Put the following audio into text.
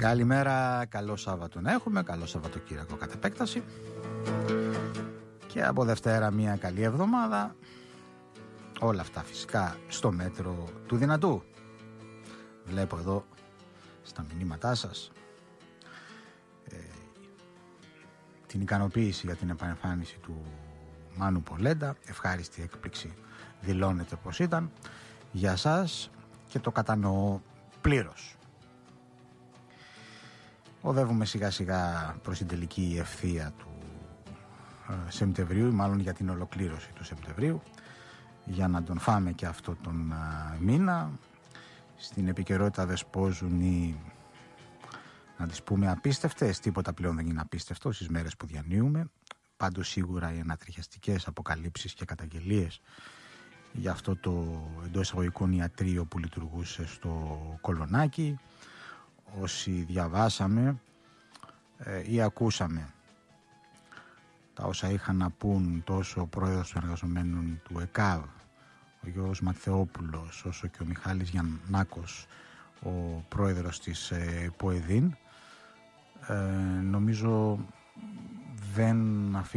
Καλημέρα, καλό Σάββατο να έχουμε, καλό Σαββατοκύριακο κατ' επέκταση. Και από Δευτέρα μια καλή εβδομάδα. Όλα αυτά φυσικά στο μέτρο του δυνατού. Βλέπω εδώ στα μηνύματά σας την ικανοποίηση για την επανεμφάνιση του Μάνου Πολέντα. Ευχάριστη έκπληξη δηλώνεται πως ήταν για σας και το κατανοώ πλήρως. Οδεύουμε σιγά σιγά προς την τελική ευθεία του Σεπτεμβρίου, μάλλον για την ολοκλήρωση του Σεπτεμβρίου, για να τον φάμε και αυτό τον μήνα. Στην επικαιρότητα δεσπόζουν οι, να τις πούμε, απίστευτες, τίποτα πλέον δεν είναι απίστευτο στις μέρες που διανύουμε. Πάντως σίγουρα οι ανατριχιαστικές αποκαλύψεις και καταγγελίες για αυτό το εντός εισαγωγικών ιατρείο που λειτουργούσε στο Κολονάκι. Όσοι διαβάσαμε ή ακούσαμε τα όσα είχαν να πούν τόσο ο πρόεδρος των εργαζομένων του ΕΚΑΒ, ο Γιώργος Ματθεόπουλος, όσο και ο Μιχάλης Γιαννάκος, ο πρόεδρος της ΠΟΕΔΗΝ, νομίζω δεν αφήνει